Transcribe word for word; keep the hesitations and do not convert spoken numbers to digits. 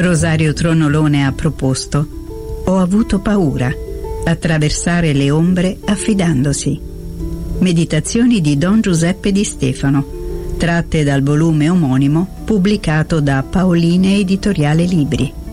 Rosario Tronolone ha proposto Ho avuto paura, attraversare le ombre affidandosi. Meditazioni di Don Giuseppe Di Stefano, tratte dal volume omonimo pubblicato da Paoline Editoriale Libri.